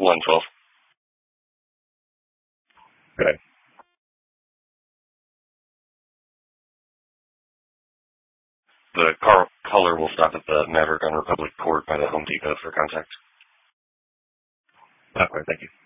112. Okay. The car color will stop at the Maverick on Republic Court by the Home Depot for contact. Okay, thank you.